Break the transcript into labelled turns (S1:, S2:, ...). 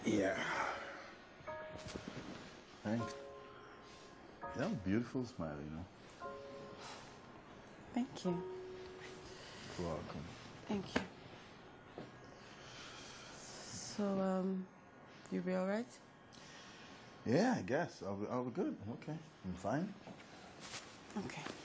S1: Yeah. Hey, you have a beautiful smile, you know.
S2: Thank you.
S1: You're welcome.
S2: Thank you. So, you be all right?
S1: Yeah, I guess. I'll be good. I'm okay. I'm fine.
S2: Okay.